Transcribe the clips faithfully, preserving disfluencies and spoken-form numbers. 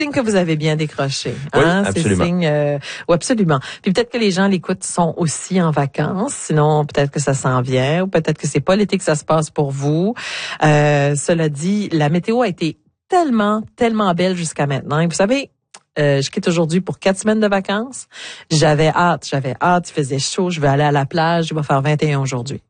signe que vous avez bien décroché. Oui, hein? absolument. C'est signe, euh, oui, absolument. Puis peut-être que les gens l'écoutent sont aussi en vacances, sinon peut-être que ça s'en vient, ou peut-être que c'est pas l'été que ça se passe pour vous. Euh, cela dit, la météo a été tellement, tellement belle jusqu'à maintenant. Et vous savez, euh, je quitte aujourd'hui pour quatre semaines de vacances. J'avais hâte, j'avais hâte, il faisait chaud, je vais aller à la plage, il va faire vingt et un aujourd'hui.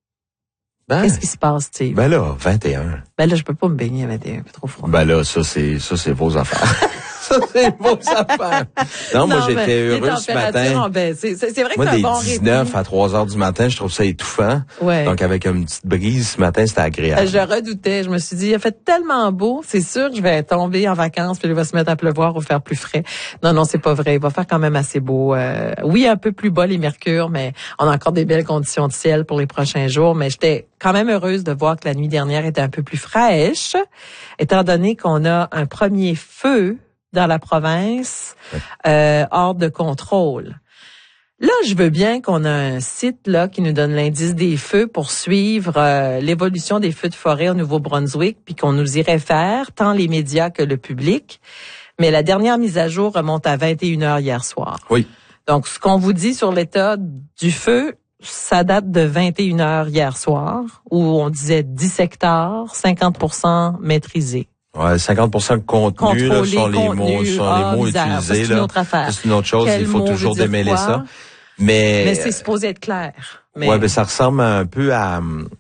Ben, Qu'est-ce qui se passe, Steve? Ben là, vingt et un. Ben là, je peux pas me baigner à vingt et un, c'est trop froid. Ben là, ça, c'est, ça, c'est vos affaires. Ça, c'est vos affaires. Non, moi, Non, j'étais mais heureux les ce matin. températures, ben, c'est, c'est, c'est vrai que Moi, c'est un des bon dix-neuf rythme. à trois heures du matin, je trouve ça étouffant. Ouais. Donc, avec une petite brise ce matin, c'était agréable. Je redoutais. Je me suis dit, il a fait tellement beau, c'est sûr que je vais tomber en vacances, puis il va se mettre à pleuvoir ou faire plus frais. Non, non, c'est pas vrai. Il va faire quand même assez beau. Euh, oui, un peu plus bas les mercures, mais on a encore des belles conditions de ciel pour les prochains jours. Mais j'étais quand même heureuse de voir que la nuit dernière était un peu plus fraîche, étant donné qu'on a un premier feu dans la province, euh, hors de contrôle. Là, je veux bien qu'on a un site là qui nous donne l'indice des feux pour suivre euh, l'évolution des feux de forêt au Nouveau-Brunswick, puis qu'on nous y réfère, tant les médias que le public. Mais la dernière mise à jour remonte à vingt et une heures hier soir. Oui. Donc, ce qu'on vous dit sur l'état du feu, ça date de vingt et une heures hier soir, où on disait dix hectares, cinquante pour cent maîtrisés. Ouais, cinquante pour cent de contenu, là, sont les contenu, mots, sont ah, les mots misère, utilisés, ça, c'est une là. autre affaire. C'est une autre chose, Quel il faut mot toujours veut dire démêler quoi? ça. Mais, Mais c'est supposé être clair. Mais... ouais, ben, ça ressemble un peu à,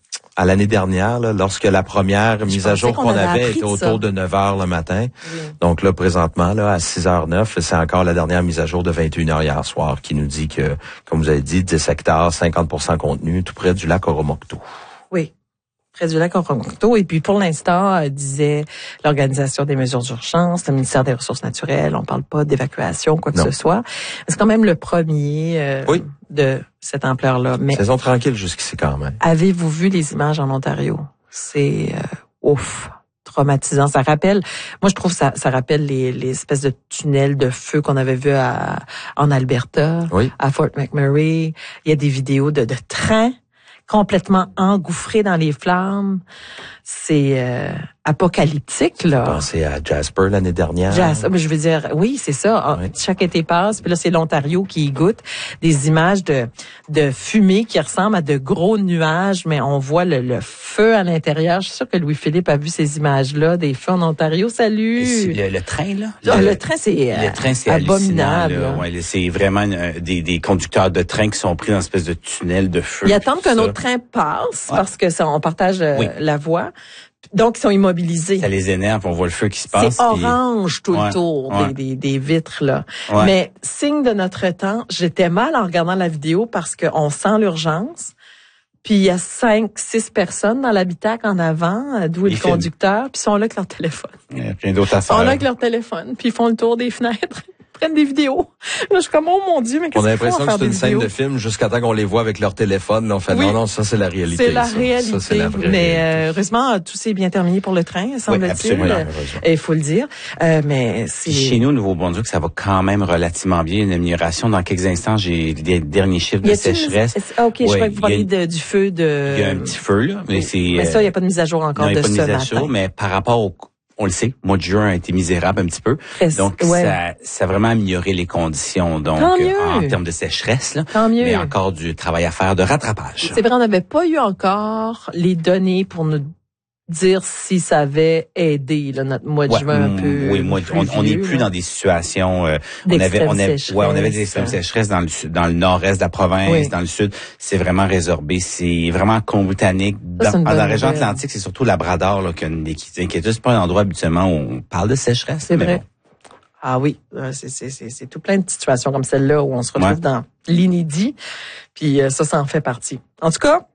à l'année dernière, là, lorsque la première Je mise à jour qu'on qu'on avait avait appris était de autour ça. de neuf heures le matin. Oui. Donc là, présentement, là, à six heures neuf, c'est encore la dernière mise à jour de vingt et une heures hier soir qui nous dit que, comme vous avez dit, dix hectares, cinquante pour cent contenu, tout près du lac Oromocto. Oui. Près du lac Oromocto. Et puis, pour l'instant, euh, disait l'Organisation des mesures d'urgence, le ministère des Ressources naturelles, on parle pas d'évacuation, quoi que Non. ce soit. C'est quand même le premier euh, Oui. de cette ampleur-là. Mais Saison tranquille jusqu'ici quand même. avez-vous vu les images en Ontario? C'est euh, ouf, traumatisant. Ça rappelle, moi je trouve ça, ça rappelle les, les espèces de tunnels de feu qu'on avait vus à, en Alberta, Oui. à Fort McMurray. Il y a des vidéos de, de trains complètement engouffrés dans les flammes. C'est euh, apocalyptique, là. Pensez à Jasper l'année dernière. Jas- je veux dire, oui, c'est ça. Oui. Chaque été passe, puis là, c'est l'Ontario qui y goûte. Des images de de fumée qui ressemblent à de gros nuages, mais on voit le, le feu à l'intérieur. Je suis sûre que Louis-Philippe a vu ces images-là, des feux en Ontario. Salut! Et c'est Le, le train, là. Ah, Le, le train, c'est euh, le train, c'est abominable. hallucinant, là. Ouais, c'est vraiment euh, des, des conducteurs de train qui sont pris dans une espèce de tunnel de feu. Ils attendent tout qu'un ça. autre train passe Ouais. parce que ça, on partage euh, Oui. la voie. Donc, ils sont immobilisés. Ça les énerve, on voit le feu qui se passe. C'est puis- orange tout Ouais, le tour ouais. des, des, des vitres, là. Ouais. Mais signe de notre temps, j'étais mal en regardant la vidéo parce qu'on sent l'urgence. Puis il y a cinq, six personnes dans l'habitacle en avant, euh, d'où est Ils le filment. conducteur, puis ils sont là avec leur téléphone. Il y a plein d'autres Ils sont affaires. là avec leur téléphone, puis ils font le tour des fenêtres. Prennent des vidéos. Là, je suis comme, oh mon Dieu, mais On qu'est-ce a qu'ils font à l'impression que faire c'est des une scène vidéos? de film jusqu'à temps qu'on les voit avec leur téléphone. Là, on fait Oui. non, non, ça c'est la réalité. C'est la ça. réalité. Ça, c'est la vraie mais réalité. euh, heureusement, tout s'est bien terminé pour le train, semble-t-il. absolument, Euh, heureusement. Il faut le dire. Euh, mais c'est... Puis chez nous, au Nouveau-Brunswick, ça va quand même relativement bien. Une amélioration. Dans quelques instants, j'ai les derniers chiffres Y de a-t-il une- sécheresse. Ah, OK, je Ouais, crois que vous il y a parliez une- de- du feu de... Il y a un petit feu, là. Mais c'est. Mais ça, il n'y a pas de mise à jour encore non, il de y a pas de ce mise à matin. jour, mais par rapport au, on le sait, le mois de juin a été misérable un petit peu. Est-ce- Donc, ouais. ça, ça a vraiment amélioré les conditions. Donc, Tant euh, mieux. en termes de sécheresse, là. Tant mieux. Mais encore du travail à faire de rattrapage. C'est vrai, on n'avait pas eu encore les données pour nous dire si ça avait aidé là, notre mois de Ouais, juin un mm, peu. oui, moi, on, on n'est pluvieux, plus là. dans des situations. Euh, on avait, D'extrême on avait, sécheresse. ouais, on avait des extrêmes sécheresses dans le sud- dans le nord-est de la province, Oui. dans le sud. C'est vraiment résorbé. C'est vraiment Colombie-Britannique. Dans, c'est une dans bonne la région nouvelle. Atlantique, c'est surtout Labrador là qui a une inquiétude. C'est pas un endroit habituellement où on parle de sécheresse. C'est mais vrai. bon. Ah oui, euh, c'est c'est c'est c'est tout plein de situations comme celle-là où on se retrouve Ouais. dans l'inédit. Puis euh, ça, ça en fait partie. En tout cas,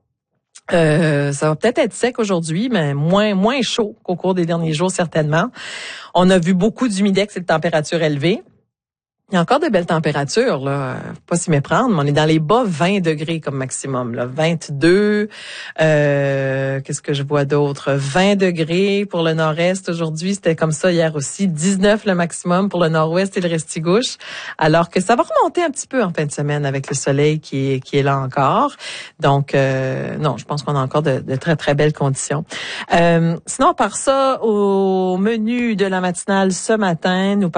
euh, ça va peut-être être sec aujourd'hui, mais moins moins chaud qu'au cours des derniers jours certainement. On a vu beaucoup d'humidex et de températures élevées. Il y a encore de belles températures, là. Faut pas s'y méprendre, mais on est dans les bas vingt degrés comme maximum, là. vingt-deux, euh, qu'est-ce que je vois d'autre? vingt degrés pour le nord-est aujourd'hui. C'était comme ça hier aussi. dix-neuf le maximum pour le nord-ouest et le restigouche. Alors que ça va remonter un petit peu en fin de semaine avec le soleil qui est, qui est là encore. Donc, euh, non, je pense qu'on a encore de, de très, très belles conditions. Euh, sinon, par ça, au menu de la matinale ce matin, nous